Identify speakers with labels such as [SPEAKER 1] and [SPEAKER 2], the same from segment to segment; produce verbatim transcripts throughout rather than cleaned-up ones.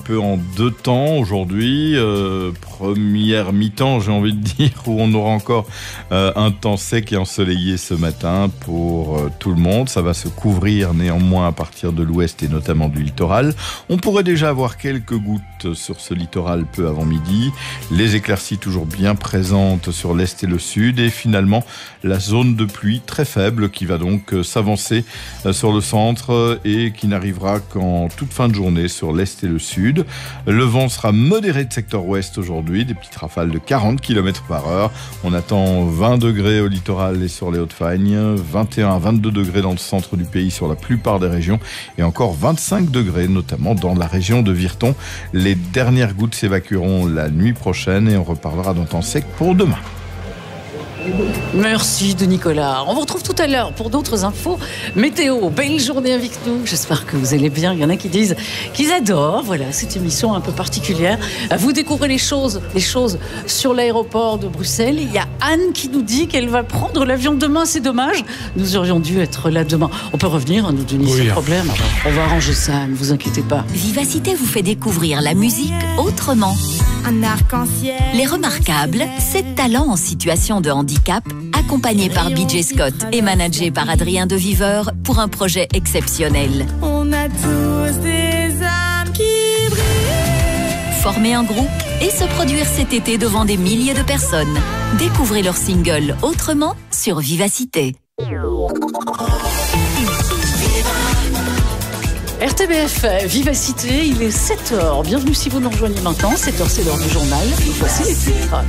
[SPEAKER 1] peu en deux temps aujourd'hui. Euh, première mi-temps, j'ai envie de dire, où on aura encore euh, un temps sec et ensoleillé ce matin pour euh, tout le monde. Ça va se couvrir néanmoins à partir de l'ouest et notamment du littoral. On pourrait déjà avoir quelques gouttes sur ce littoral peu avant midi. Les éclaircies toujours bien présentes sur l'est et le sud. Et finalement, la zone de pluie très faible qui va donc euh, s'avancer euh, sur le centre et qui n'arrivera qu'en toute fin de journée sur l'est et le sud. Le vent sera modéré de secteur ouest aujourd'hui, des petites rafales de quarante kilomètres par heure. On attend vingt degrés au littoral et sur les Hauts-de-Fagne, vingt et un à vingt-deux degrés dans le centre du pays sur la plupart des régions et encore vingt-cinq degrés notamment dans la région de Virton. Les dernières gouttes s'évacueront la nuit prochaine et on reparlera d'un temps sec pour demain.
[SPEAKER 2] Merci de Nicolas. On vous retrouve tout à l'heure pour d'autres infos météo. Belle journée avec nous. J'espère que vous allez bien. Il y en a qui disent qu'ils adorent voilà, cette émission un peu particulière. Vous découvrez les choses, les choses sur l'aéroport de Bruxelles. Il y a Anne qui nous dit qu'elle va prendre l'avion demain. C'est dommage. Nous aurions dû être là demain. On peut revenir, hein, nous Denis, oui, sans problème. On va arranger ça, ne vous inquiétez pas.
[SPEAKER 3] Vivacité vous fait découvrir la musique autrement.
[SPEAKER 4] Un arc-en-ciel.
[SPEAKER 3] Les Remarquables, sept talents en situation de handicap, accompagnés par B J Scott et managés par Adrien De Viveur pour un projet exceptionnel.
[SPEAKER 4] On a tous des âmes qui brillent.
[SPEAKER 3] Former un groupe et se produire cet été devant des milliers de personnes. Découvrez leur single Autrement sur Vivacité.
[SPEAKER 2] R T B F, Vivacité, il est sept heures. Bienvenue si vous nous rejoignez maintenant. sept heures, c'est l'heure du journal. Et voici les titres.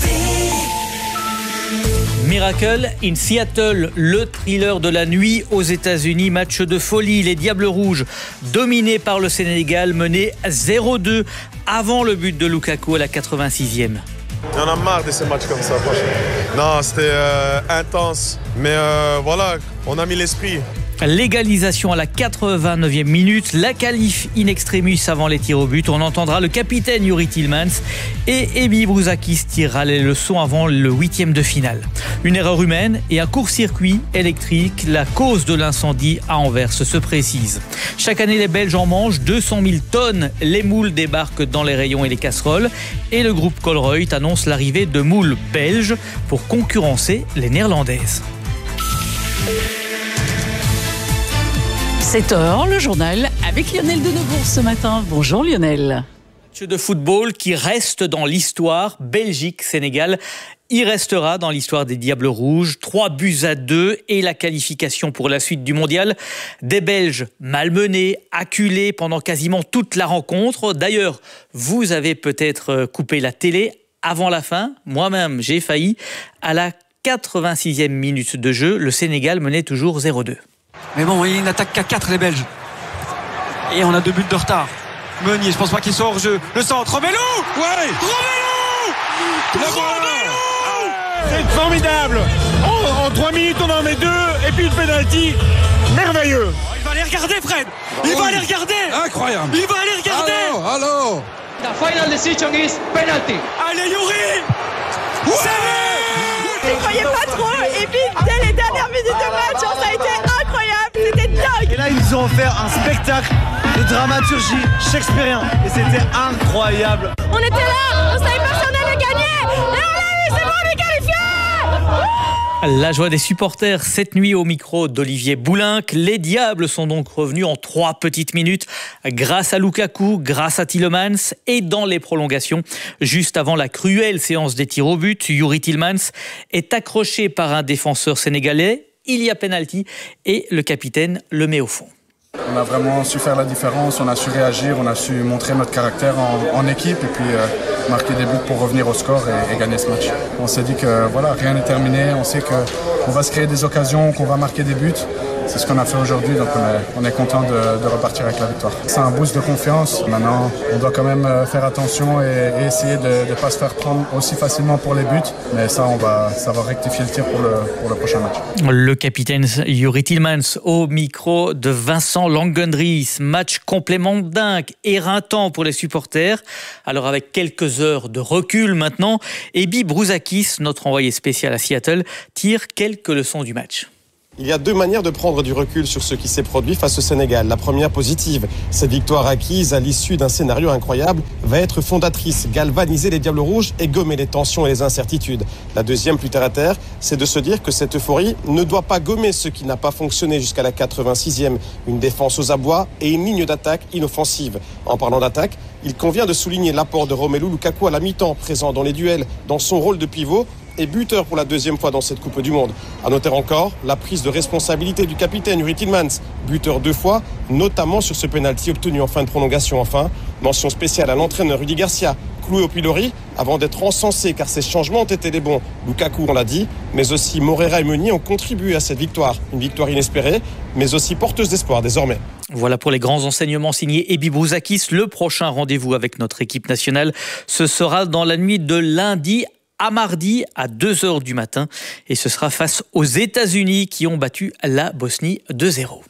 [SPEAKER 5] Miracle in Seattle, le thriller de la nuit aux États-Unis. Match de folie. Les Diables Rouges, dominés par le Sénégal, menaient zéro deux avant le but de Lukaku à la quatre-vingt-sixième.
[SPEAKER 6] On a marre de ces matchs comme ça, franchement. Non, c'était euh, intense. Mais euh, voilà, on a mis l'esprit.
[SPEAKER 5] L'égalisation à la quatre-vingt-neuvième minute, la qualif in extremis avant les tirs au but. On entendra le capitaine Youri Tillmans et Ebi Brouzakis tirera les leçons avant le huitième de finale. Une erreur humaine et un court-circuit électrique, la cause de l'incendie à Anvers se précise. Chaque année, les Belges en mangent deux cent mille tonnes. Les moules débarquent dans les rayons et les casseroles et le groupe Colruyt annonce l'arrivée de moules belges pour concurrencer les néerlandaises.
[SPEAKER 2] sept heures, le journal avec Lionel Denebourg ce matin. Bonjour Lionel.
[SPEAKER 5] Match de football qui reste dans l'histoire. Belgique-Sénégal y restera dans l'histoire des Diables Rouges. Trois buts à deux et la qualification pour la suite du mondial. Des Belges malmenés, acculés pendant quasiment toute la rencontre. D'ailleurs, vous avez peut-être coupé la télé avant la fin. Moi-même, j'ai failli. À la quatre-vingt-sixième minute de jeu, le Sénégal menait toujours zéro deux.
[SPEAKER 7] Mais bon, il n'attaque qu'à quatre les Belges. Et on a deux buts de retard. Meunier, je pense pas qu'il soit hors jeu. Le centre, Romelu. Ouais. Romelu. Romelu.
[SPEAKER 8] C'est formidable. En, en trois minutes, on en met deux. Et puis une penalty. Merveilleux.
[SPEAKER 7] Il va aller regarder, Fred. Il va aller regarder.
[SPEAKER 9] Incroyable.
[SPEAKER 7] Il va aller regarder.
[SPEAKER 9] Allô, allô.
[SPEAKER 10] The final decision is penalty.
[SPEAKER 7] Allez, Youri.
[SPEAKER 4] Ouais. J'y croyais pas trop. Et puis, dès les dernières minutes de match, ça a été incroyable. C'était dingue.
[SPEAKER 11] Et là, ils nous ont offert un spectacle de dramaturgie shakespearien. Et c'était incroyable.
[SPEAKER 4] On était là, on savait pas si on allait gagner. Et on l'a eu, c'est bon, on est qualifiés.
[SPEAKER 5] La joie des supporters cette nuit au micro d'Olivier Boulinck. Les Diables sont donc revenus en trois petites minutes grâce à Lukaku, grâce à Tielemans et dans les prolongations. Juste avant la cruelle séance des tirs au but, Youri Tillmans est accroché par un défenseur sénégalais. Il y a pénalty et le capitaine le met au fond.
[SPEAKER 12] On a vraiment su faire la différence, on a su réagir, on a su montrer notre caractère en, en équipe et puis euh, marquer des buts pour revenir au score et, et gagner ce match. On s'est dit que voilà, rien n'est terminé, on sait qu'on va se créer des occasions, qu'on va marquer des buts. C'est ce qu'on a fait aujourd'hui, donc on est, on est content de, de repartir avec la victoire. C'est un boost de confiance. Maintenant, on doit quand même faire attention et, et essayer de ne pas se faire prendre aussi facilement pour les buts. Mais ça, on va, ça va rectifier le tir pour le, pour le prochain match.
[SPEAKER 5] Le capitaine Youri Tillmans au micro de Vincent Langendries. Match complément dingue, éreintant pour les supporters. Alors avec quelques heures de recul maintenant, Ebi Brouzakis, notre envoyé spécial à Seattle, tire quelques leçons du match.
[SPEAKER 9] Il y a deux manières de prendre du recul sur ce qui s'est produit face au Sénégal. La première positive, cette victoire acquise à l'issue d'un scénario incroyable va être fondatrice, galvaniser les Diables Rouges et gommer les tensions et les incertitudes. La deuxième, plus terre à terre, c'est de se dire que cette euphorie ne doit pas gommer ce qui n'a pas fonctionné jusqu'à la quatre-vingt-sixième. Une défense aux abois et une ligne d'attaque inoffensive. En parlant d'attaque, il convient de souligner l'apport de Romelu Lukaku à la mi-temps, présent dans les duels, dans son rôle de pivot et buteur pour la deuxième fois dans cette Coupe du Monde. À noter encore la prise de responsabilité du capitaine Yuri Tillmans, buteur deux fois, notamment sur ce pénalty obtenu en fin de prolongation. Enfin, mention spéciale à l'entraîneur Rudy Garcia, cloué au pilori avant d'être encensé car ses changements ont été les bons. Lukaku, on l'a dit, mais aussi Moreira et Meunier ont contribué à cette victoire. Une victoire inespérée, mais aussi porteuse d'espoir désormais.
[SPEAKER 5] Voilà pour les grands enseignements signés Ebi Brouzakis. Le prochain rendez-vous avec notre équipe nationale, ce sera dans la nuit de lundi à mardi à deux heures du matin et ce sera face aux États-Unis qui ont battu la Bosnie deux zéro.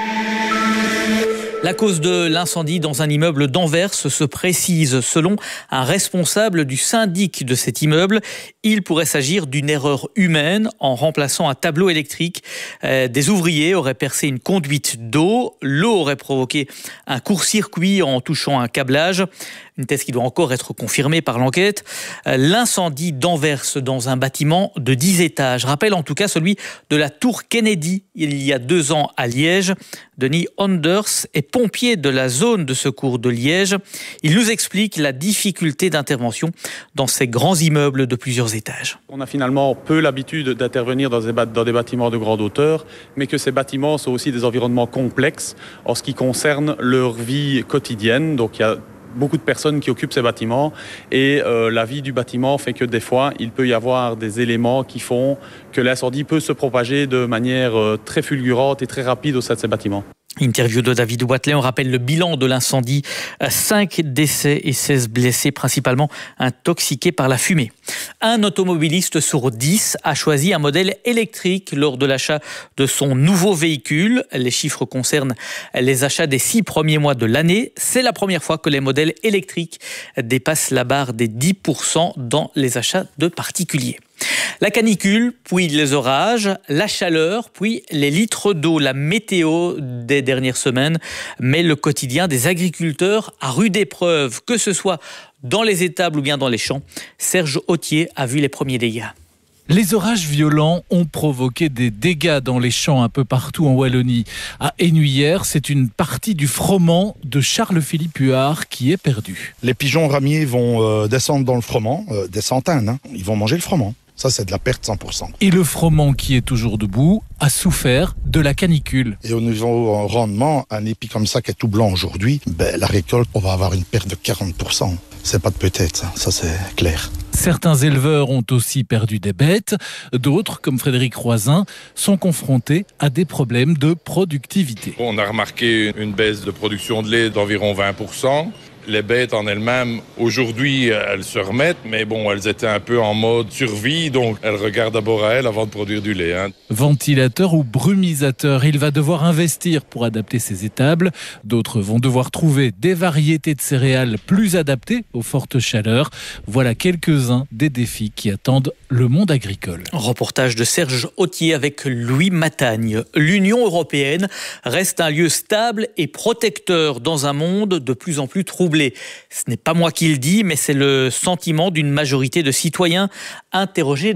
[SPEAKER 5] La cause de l'incendie dans un immeuble d'Anvers se précise. Selon un responsable du syndic de cet immeuble, il pourrait s'agir d'une erreur humaine en remplaçant un tableau électrique. Euh, des ouvriers auraient percé une conduite d'eau. L'eau aurait provoqué un court-circuit en touchant un câblage. Une thèse qui doit encore être confirmée par l'enquête. Euh, l'incendie d'Anvers dans un bâtiment de dix étages rappelle en tout cas celui de la tour Kennedy il y a deux ans à Liège. Denis Onders est pompier de la zone de secours de Liège. Il nous explique la difficulté d'intervention dans ces grands immeubles de plusieurs étages.
[SPEAKER 13] On a finalement peu l'habitude d'intervenir dans des, dans des bâtiments de grande hauteur, mais que ces bâtiments sont aussi des environnements complexes en ce qui concerne leur vie quotidienne. Donc il y a beaucoup de personnes qui occupent ces bâtiments et euh, la vie du bâtiment fait que des fois il peut y avoir des éléments qui font que l'incendie peut se propager de manière euh, très fulgurante et très rapide au sein de ces bâtiments.
[SPEAKER 5] Interview de David Watley, on rappelle le bilan de l'incendie, cinq décès et seize blessés, principalement intoxiqués par la fumée. Un automobiliste sur dix a choisi un modèle électrique lors de l'achat de son nouveau véhicule. Les chiffres concernent les achats des six premiers mois de l'année. C'est la première fois que les modèles électriques dépassent la barre des dix pour cent dans les achats de particuliers. La canicule, puis les orages, la chaleur, puis les litres d'eau, la météo des dernières semaines met le quotidien des agriculteurs à rude épreuve, que ce soit dans les étables ou bien dans les champs. Serge Autier a vu les premiers dégâts.
[SPEAKER 14] Les orages violents ont provoqué des dégâts dans les champs un peu partout en Wallonie. À Énuyères, c'est une partie du froment de Charles-Philippe Huard qui est perdue.
[SPEAKER 15] Les pigeons ramiers vont euh, descendre dans le froment, euh, des centaines, hein. Ils vont manger le froment. Ça, c'est de la perte cent pour cent.
[SPEAKER 14] Et le froment qui est toujours debout a souffert de la canicule.
[SPEAKER 15] Et au niveau rendement, un épi comme ça qui est tout blanc aujourd'hui, ben, la récolte, on va avoir une perte de quarante pour cent. C'est pas de peut-être, ça, ça c'est clair.
[SPEAKER 14] Certains éleveurs ont aussi perdu des bêtes. D'autres, comme Frédéric Roisin, sont confrontés à des problèmes de productivité.
[SPEAKER 16] On a remarqué une baisse de production de lait d'environ vingt pour cent. Les bêtes en elles-mêmes, aujourd'hui, elles se remettent, mais bon, elles étaient un peu en mode survie, donc elles regardent d'abord à elles avant de produire du lait. Hein.
[SPEAKER 14] Ventilateur ou brumisateur, il va devoir investir pour adapter ses étables. D'autres vont devoir trouver des variétés de céréales plus adaptées aux fortes chaleurs. Voilà quelques-uns des défis qui attendent le monde agricole.
[SPEAKER 5] Reportage de Serge Autier avec Louis Matagne. L'Union européenne reste un lieu stable et protecteur dans un monde de plus en plus troublé. Ce n'est pas moi qui le dis, mais c'est le sentiment d'une majorité de citoyens interrogés